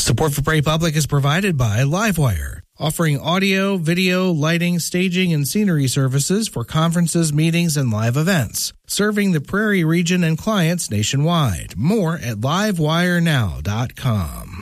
Support for Prairie Public is provided by Livewire, offering audio, video, lighting, staging, and scenery services for conferences, meetings, and live events, serving the Prairie region and clients nationwide. More at livewirenow.com.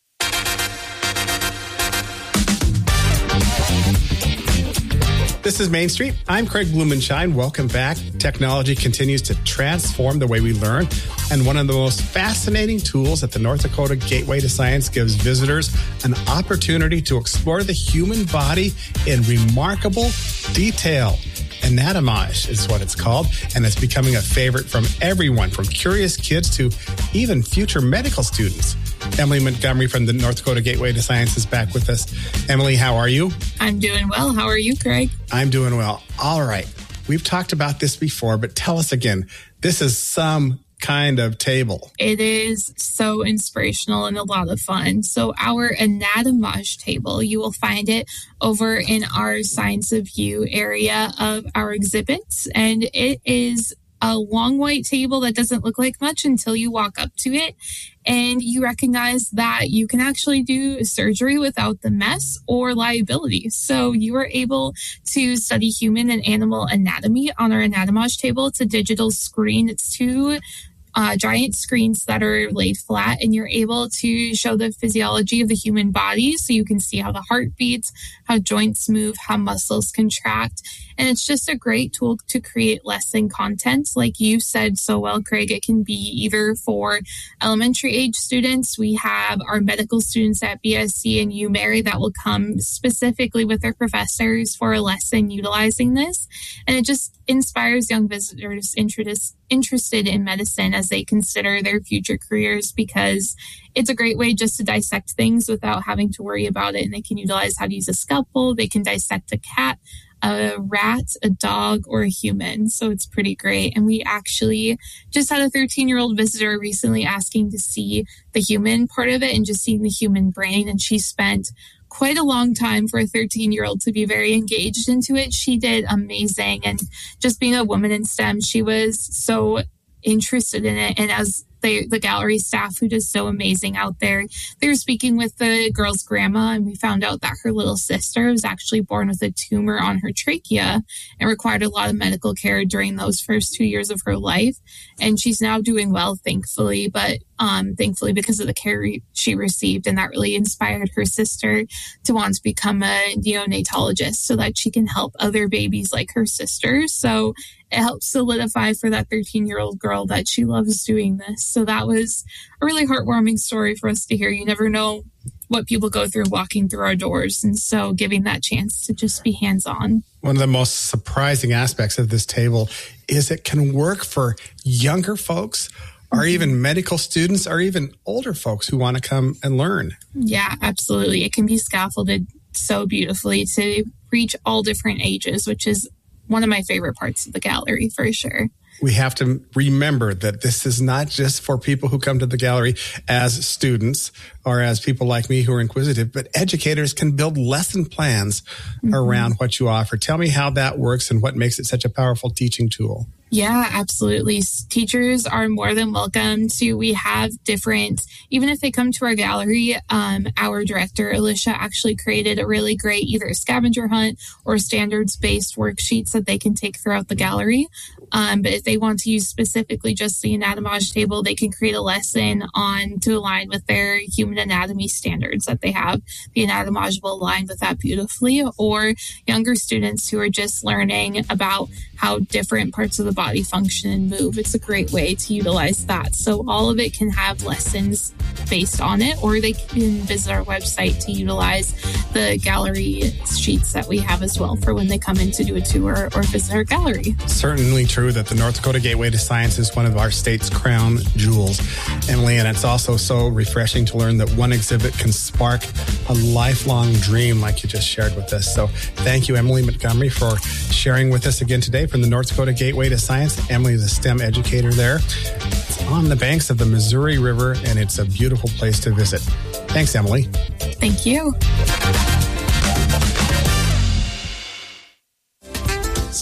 This is Main Street. I'm Craig Blumenshine. Welcome back. Technology continues to transform the way we learn. And one of the most fascinating tools that the North Dakota Gateway to Science gives visitors an opportunity to explore the human body in remarkable detail. Anatomage is what it's called, and it's becoming a favorite from everyone, from curious kids to even future medical students. Emily Montgomery from the North Dakota Gateway to Science is back with us. Emily, how are you? I'm doing well. How are you, Craig? I'm doing well. All right. We've talked about this before, but tell us again. This is some kind of table. It is so inspirational and a lot of fun. So our Anatomage table, you will find it over in our Science of You area of our exhibits. And it is a long white table that doesn't look like much until you walk up to it and you recognize that you can actually do surgery without the mess or liability. So you are able to study human and animal anatomy on our Anatomage table. It's a digital screen. It's two giant screens that are laid flat, and you're able to show the physiology of the human body. So you can see how the heart beats, how joints move, how muscles contract. And it's just a great tool to create lesson content. Like you said so well, Craig, it can be either for elementary age students. We have our medical students at BSC and UMary that will come specifically with their professors for a lesson utilizing this. And it just inspires young visitors interested in medicine as they consider their future careers, because it's a great way just to dissect things without having to worry about it. And they can utilize how to use a scalpel. They can dissect a cat, a rat, a dog, or a human. So it's pretty great. And we actually just had a 13-year-old visitor recently asking to see the human part of it and just seeing the human brain. And she spent quite a long time for a 13-year-old to be very engaged into it. She did amazing. And just being a woman in STEM, she was so interested in it. And as the gallery staff, who does so amazing out there, they were speaking with the girl's grandma, and we found out that her little sister was actually born with a tumor on her trachea and required a lot of medical care during those first 2 years of her life. And she's now doing well, thankfully, but thankfully because of the care she received. And that really inspired her sister to want to become a neonatologist so that she can help other babies like her sister. So it helps solidify for that 13-year-old girl that she loves doing this. So that was a really heartwarming story for us to hear. You never know what people go through walking through our doors. And so giving that chance to just be hands-on. One of the most surprising aspects of this table is it can work for younger folks or even medical students or even older folks who want to come and learn. Yeah, absolutely. It can be scaffolded so beautifully to reach all different ages, which is one of my favorite parts of the gallery for sure. We have to remember that this is not just for people who come to the gallery as students or as people like me who are inquisitive, but educators can build lesson plans around what you offer. Tell me how that works and what makes it such a powerful teaching tool. Yeah, absolutely. Teachers are more than welcome to. We have different, even if they come to our gallery, our director, Alicia, actually created a really great either scavenger hunt or standards-based worksheets that they can take throughout the gallery. But if they want to use specifically just the Anatomage table, they can create a lesson to align with their human anatomy standards that they have. The Anatomage will align with that beautifully. Or younger students who are just learning about how different parts of the body function and move. It's a great way to utilize that. So all of it can have lessons based on it, or they can visit our website to utilize the gallery sheets that we have as well for when they come in to do a tour or visit our gallery. Certainly true that the North Dakota Gateway to Science is one of our state's crown jewels, Emily, and it's also so refreshing to learn that one exhibit can spark a lifelong dream like you just shared with us. So thank you, Emily Montgomery, for sharing with us again today from the North Dakota Gateway to Science. Emily is a STEM educator there. It's on the banks of the Missouri River, and it's a beautiful place to visit. Thanks, Emily. Thank you.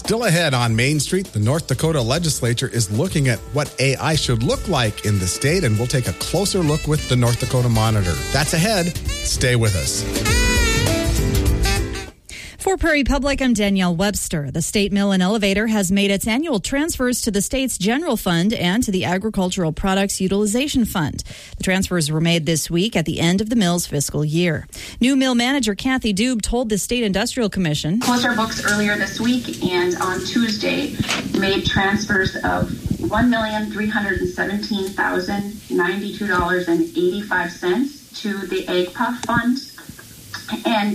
Still ahead on Main Street, the North Dakota legislature is looking at what AI should look like in the state, and we'll take a closer look with the North Dakota Monitor. That's ahead. Stay with us. For Prairie Public, I'm Danielle Webster. The State Mill and Elevator has made its annual transfers to the state's general fund and to the Agricultural Products Utilization Fund. The transfers were made this week at the end of the mill's fiscal year. New mill manager Kathy Dube told the State Industrial Commission, closed our books earlier this week and on Tuesday made transfers of $1,317,092.85 to the AgPA Fund, and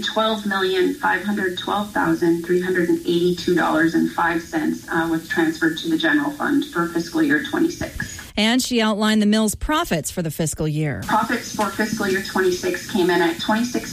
$12,512,382.05 was transferred to the general fund for fiscal year 26. And she outlined the mill's profits for the fiscal year. Profits for fiscal year 26 came in at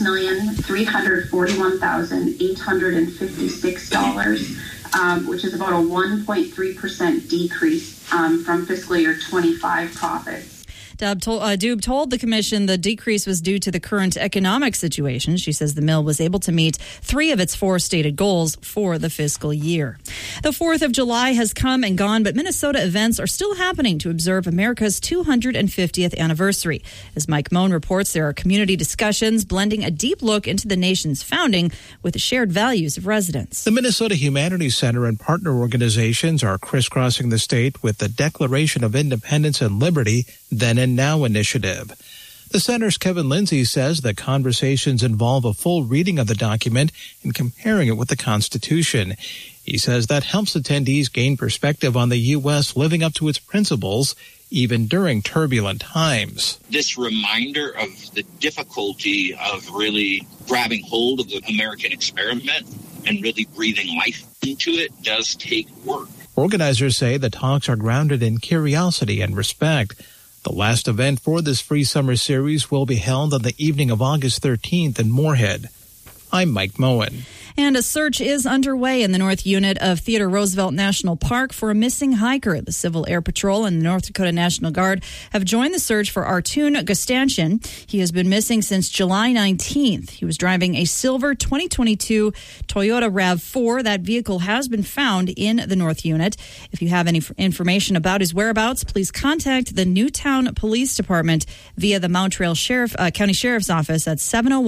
$26,341,856, which is about a 1.3% decrease from fiscal year 25 profits. Dube told the commission the decrease was due to the current economic situation. She says the mill was able to meet 3 of its 4 stated goals for the fiscal year. The 4th of July has come and gone, but Minnesota events are still happening to observe America's 250th anniversary. As Mike Moen reports, there are community discussions blending a deep look into the nation's founding with the shared values of residents. The Minnesota Humanities Center and partner organizations are crisscrossing the state with the Declaration of Independence and Liberty, Then and Now initiative. The center's Kevin Lindsay says that conversations involve a full reading of the document and comparing it with the Constitution. He says that helps attendees gain perspective on the U.S. living up to its principles, even during turbulent times. This reminder of the difficulty of really grabbing hold of the American experiment and really breathing life into it does take work. Organizers say the talks are grounded in curiosity and respect. The last event for this free summer series will be held on the evening of August 13th in Moorhead. I'm Mike Moen. And a search is underway in the North Unit of Theodore Roosevelt National Park for a missing hiker. The Civil Air Patrol and the North Dakota National Guard have joined the search for Artun Gustantian. He has been missing since July 19th. He was driving a silver 2022 Toyota RAV4. That vehicle has been found in the North Unit. If you have any information about his whereabouts, please contact the Newtown Police Department via the Mount Trail County Sheriff's Office at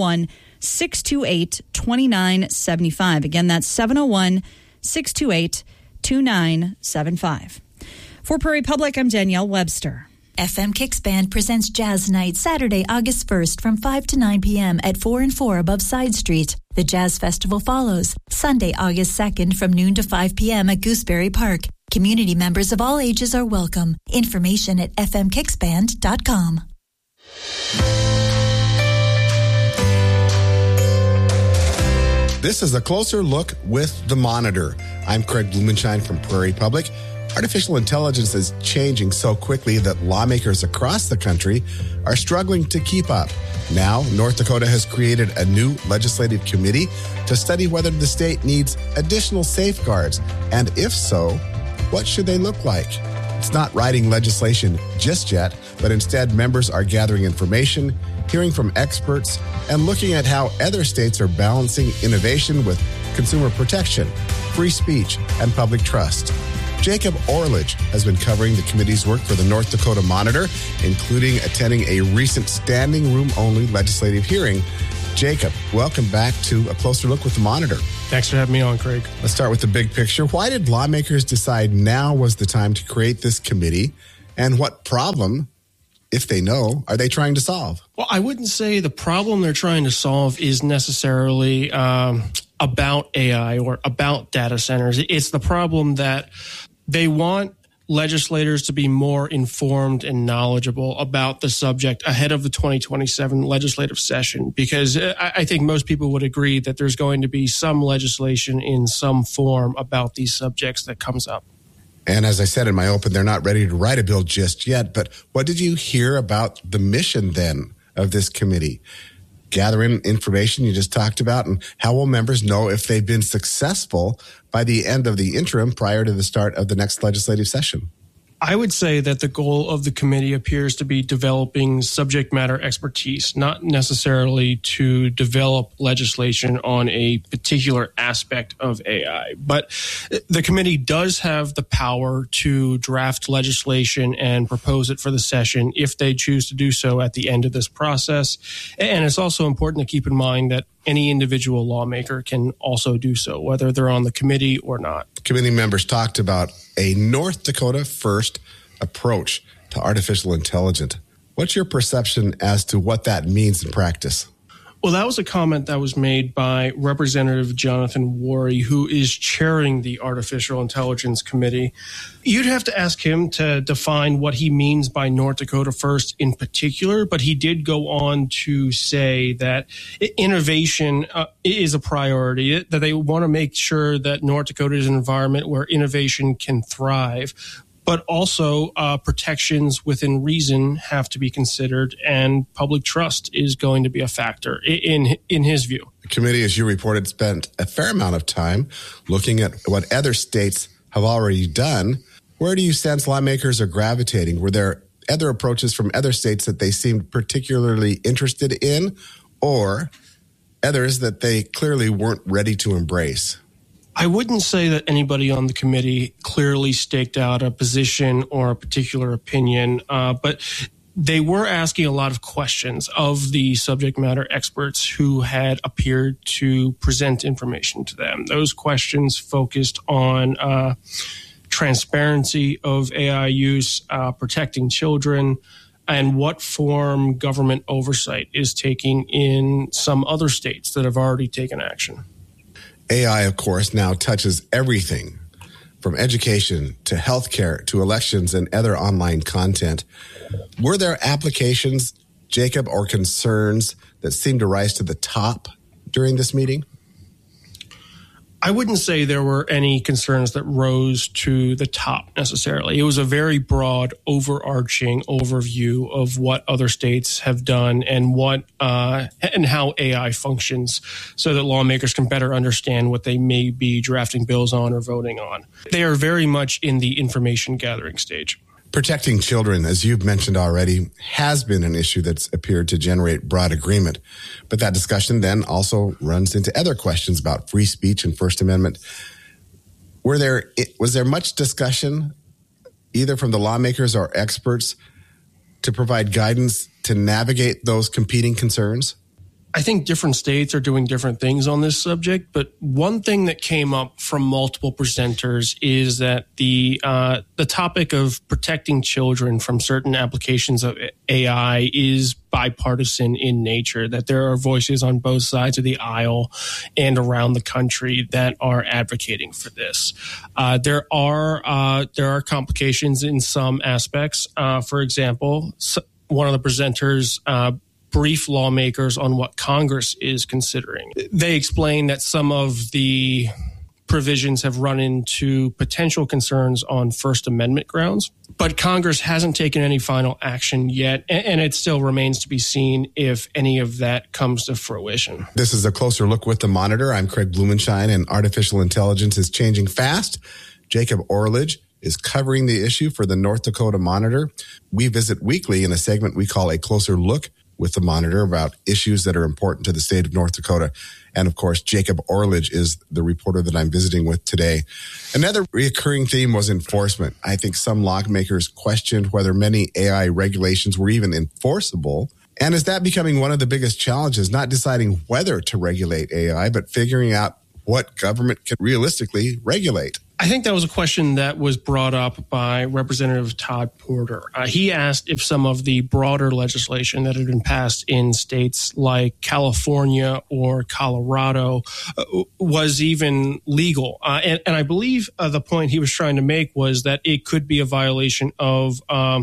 701-628-2975. Again, that's 701-628-2975. For Prairie Public, I'm Danielle Webster. FM Kicks Band presents Jazz Night Saturday, August 1st from 5 to 9 p.m. at 4 and 4 above Side Street. The Jazz Festival follows Sunday, August 2nd from noon to 5 p.m. at Gooseberry Park. Community members of all ages are welcome. Information at fmkicksband.com. This is a closer look with the Monitor. I'm Craig Blumenshine from Prairie Public. Artificial intelligence is changing so quickly that lawmakers across the country are struggling to keep up. Now, North Dakota has created a new legislative committee to study whether the state needs additional safeguards, and if so, what should they look like? It's not writing legislation just yet, but instead members are gathering information, hearing from experts, and looking at how other states are balancing innovation with consumer protection, free speech, and public trust. Jacob Orlich has been covering the committee's work for the North Dakota Monitor, including attending a recent standing room-only legislative hearing. Jacob, welcome back to A Closer Look with the Monitor. Thanks for having me on, Craig. Let's start with the big picture. Why did lawmakers decide now was the time to create this committee, and what problem, if they know, are they trying to solve? Well, I wouldn't say the problem they're trying to solve is necessarily about AI or about data centers. It's the problem that they want legislators to be more informed and knowledgeable about the subject ahead of the 2027 legislative session, because I think most people would agree that there's going to be some legislation in some form about these subjects that comes up. And as I said in my open, they're not ready to write a bill just yet. But what did you hear about the mission then of this committee? Gathering information you just talked about, and how will members know if they've been successful by the end of the interim prior to the start of the next legislative session? I would say that the goal of the committee appears to be developing subject matter expertise, not necessarily to develop legislation on a particular aspect of AI. But the committee does have the power to draft legislation and propose it for the session if they choose to do so at the end of this process. And it's also important to keep in mind that any individual lawmaker can also do so, whether they're on the committee or not. Committee members talked about a North Dakota first approach to artificial intelligence. What's your perception as to what that means in practice? Well, that was a comment that was made by Representative Jonathan Worry, who is chairing the Artificial Intelligence Committee. You'd have to ask him to define what he means by North Dakota First in particular, but he did go on to say that innovation is a priority, that they want to make sure that North Dakota is an environment where innovation can thrive. But also protections within reason have to be considered, and public trust is going to be a factor in his view. The committee, as you reported, spent a fair amount of time looking at what other states have already done. Where do you sense lawmakers are gravitating? Were there other approaches from other states that they seemed particularly interested in, or others that they clearly weren't ready to embrace? I wouldn't say that anybody on the committee clearly staked out a position or a particular opinion, but they were asking a lot of questions of the subject matter experts who had appeared to present information to them. Those questions focused on transparency of AI use, protecting children, and what form government oversight is taking in some other states that have already taken action. AI, of course, now touches everything from education to healthcare to elections and other online content. Were there applications, Jacob, or concerns that seemed to rise to the top during this meeting? I wouldn't say there were any concerns that rose to the top necessarily. It was a very broad, overarching overview of what other states have done and what and how AI functions, so that lawmakers can better understand what they may be drafting bills on or voting on. They are very much in the information gathering stage. Protecting children, as you've mentioned already, has been an issue that's appeared to generate broad agreement. But that discussion then also runs into other questions about free speech and First Amendment. Was there much discussion, either from the lawmakers or experts, to provide guidance to navigate those competing concerns? I think different states are doing different things on this subject, but one thing that came up from multiple presenters is that the topic of protecting children from certain applications of AI is bipartisan in nature, that there are voices on both sides of the aisle and around the country that are advocating for this. There are complications in some aspects. For example, one of the presenters brief lawmakers on what Congress is considering. They explain that some of the provisions have run into potential concerns on First Amendment grounds, but Congress hasn't taken any final action yet, and it still remains to be seen if any of that comes to fruition. This is a closer look with the Monitor. I'm Craig Blumenshine, and artificial intelligence is changing fast. Jacob Orledge is covering the issue for the North Dakota Monitor. We visit weekly in a segment we call A Closer Look with the Monitor about issues that are important to the state of North Dakota. And of course, Jacob Orledge is the reporter that I'm visiting with today. Another recurring theme was enforcement. I think some lawmakers questioned whether many AI regulations were even enforceable. And is that becoming one of the biggest challenges, not deciding whether to regulate AI, but figuring out what government can realistically regulate? I think that was a question that was brought up by Representative Todd Porter. He asked if some of the broader legislation that had been passed in states like California or Colorado was even legal. And I believe the point he was trying to make was that it could be a violation of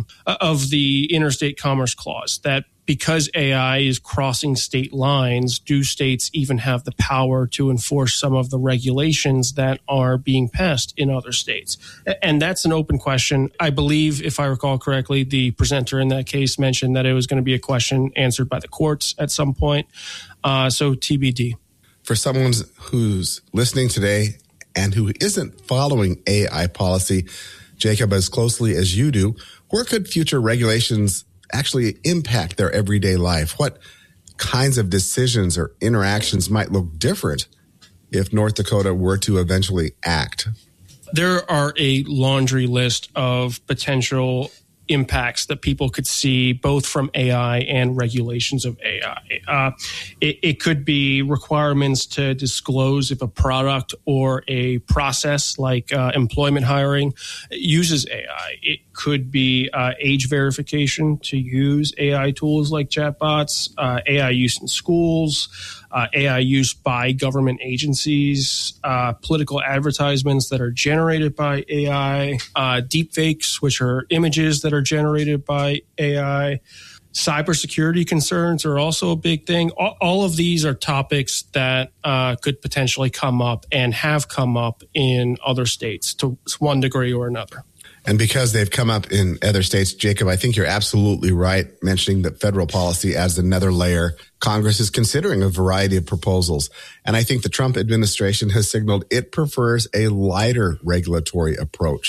the Interstate Commerce Clause, that because AI is crossing state lines, do states even have the power to enforce some of the regulations that are being passed in other states? And that's an open question. I believe, if I recall correctly, the presenter in that case mentioned that it was going to be a question answered by the courts at some point. So TBD. For someone who's listening today and who isn't following AI policy, Jacob, as closely as you do, where could future regulations actually impact their everyday life? What kinds of decisions or interactions might look different if North Dakota were to eventually act? There are a laundry list of potential impacts that people could see both from AI and regulations of AI. It could be requirements to disclose if a product or a process like employment hiring uses AI. It could be age verification to use AI tools like chatbots, AI use in schools, AI use by government agencies, political advertisements that are generated by AI, deepfakes, which are images that are generated by AI. Cybersecurity concerns are also a big thing. All of these are topics that could potentially come up and have come up in other states to one degree or another. And because they've come up in other states, Jacob, I think you're absolutely right mentioning that federal policy adds another layer. Congress is considering a variety of proposals. And I think the Trump administration has signaled it prefers a lighter regulatory approach.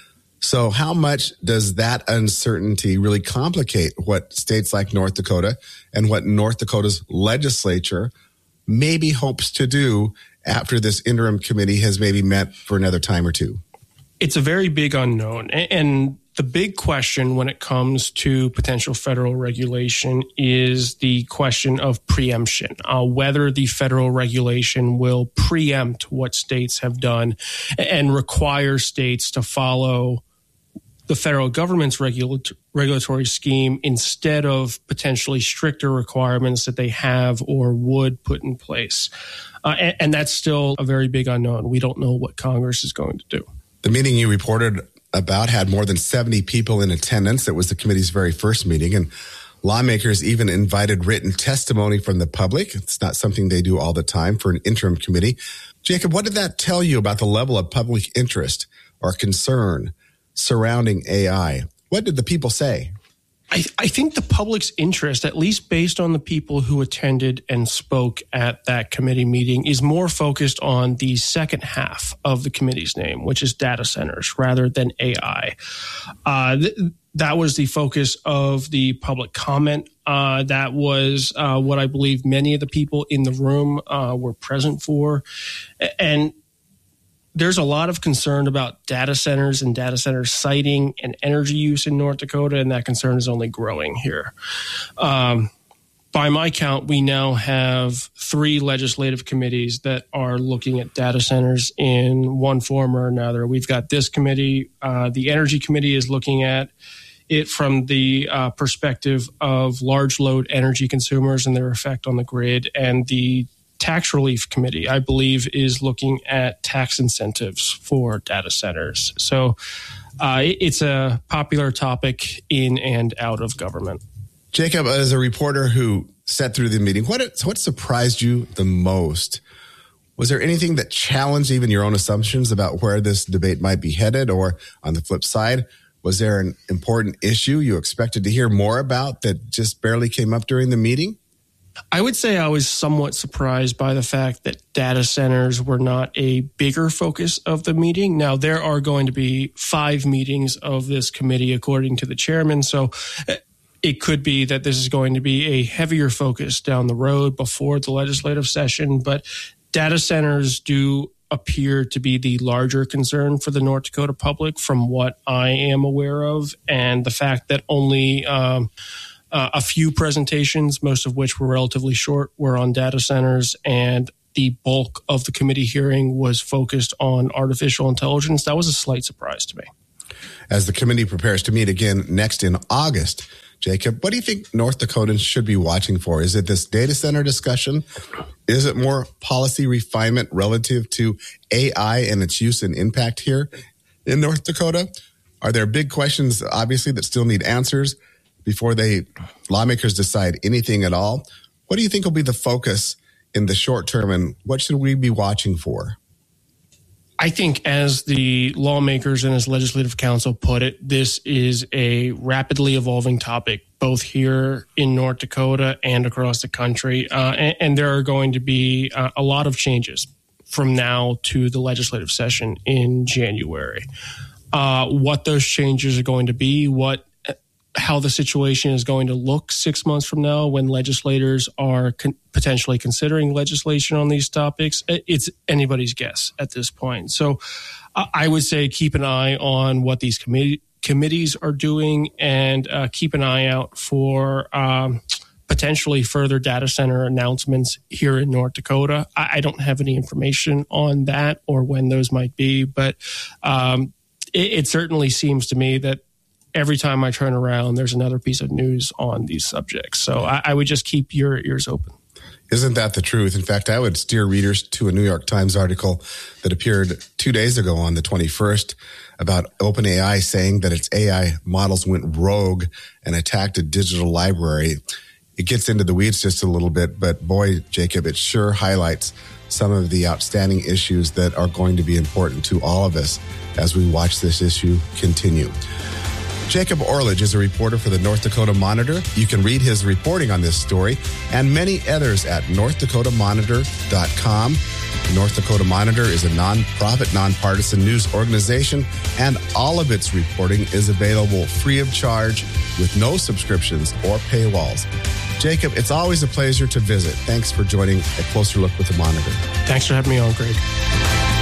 So how much does that uncertainty really complicate what states like North Dakota and what North Dakota's legislature maybe hopes to do after this interim committee has maybe met for another time or two? It's a very big unknown. And the big question when it comes to potential federal regulation is the question of preemption, whether the federal regulation will preempt what states have done and require states to follow the federal government's regulatory scheme instead of potentially stricter requirements that they have or would put in place. And that's still a very big unknown. We don't know what Congress is going to do. The meeting you reported about had more than 70 people in attendance. It was the committee's very first meeting, and lawmakers even invited written testimony from the public. It's not something they do all the time for an interim committee. Jacob, what did that tell you about the level of public interest or concern surrounding AI? What did the people say? I think the public's interest, at least based on the people who attended and spoke at that committee meeting, is more focused on the second half of the committee's name, which is data centers rather than AI. That was the focus of the public comment. That was what I believe many of the people in the room were present for. And there's a lot of concern about data centers and data center siting and energy use in North Dakota, and that concern is only growing here. By my count, we now have 3 legislative committees that are looking at data centers in one form or another. We've got this committee. The Energy Committee is looking at it from the perspective of large load energy consumers and their effect on the grid, and the Tax Relief Committee, I believe, is looking at tax incentives for data centers. So it's a popular topic in and out of government. Jacob, as a reporter who sat through the meeting, what surprised you the most? Was there anything that challenged even your own assumptions about where this debate might be headed? Or on the flip side, was there an important issue you expected to hear more about that just barely came up during the meeting? I would say I was somewhat surprised by the fact that data centers were not a bigger focus of the meeting. Now, there are going to be 5 meetings of this committee, according to the chairman. So it could be that this is going to be a heavier focus down the road before the legislative session. But data centers do appear to be the larger concern for the North Dakota public from what I am aware of. And the fact that only a few presentations, most of which were relatively short, were on data centers, and the bulk of the committee hearing was focused on artificial intelligence. That was a slight surprise to me. As the committee prepares to meet again next in August, Jacob, what do you think North Dakotans should be watching for? Is it this data center discussion? Is it more policy refinement relative to AI and its use and impact here in North Dakota? Are there big questions, obviously, that still need answers before lawmakers decide anything at all? What do you think will be the focus in the short term, and what should we be watching for? I think, as the lawmakers and as Legislative Council put it, this is a rapidly evolving topic, both here in North Dakota and across the country. And there are going to be a lot of changes from now to the legislative session in January. what those changes are going to be, how the situation is going to look 6 months from now when legislators are potentially considering legislation on these topics. It's anybody's guess at this point. So I would say keep an eye on what these committees are doing, and keep an eye out for potentially further data center announcements here in North Dakota. I don't have any information on that or when those might be, but it certainly seems to me that every time I turn around, there's another piece of news on these subjects. So I would just keep your ears open. Isn't that the truth? In fact, I would steer readers to a New York Times article that appeared 2 days ago on the 21st about OpenAI saying that its AI models went rogue and attacked a digital library. It gets into the weeds just a little bit, but boy, Jacob, it sure highlights some of the outstanding issues that are going to be important to all of us as we watch this issue continue. Jacob Orledge is a reporter for the North Dakota Monitor. You can read his reporting on this story and many others at northdakotamonitor.com. The North Dakota Monitor is a nonprofit, nonpartisan news organization, and all of its reporting is available free of charge with no subscriptions or paywalls. Jacob, it's always a pleasure to visit. Thanks for joining A Closer Look with the Monitor. Thanks for having me on, Greg.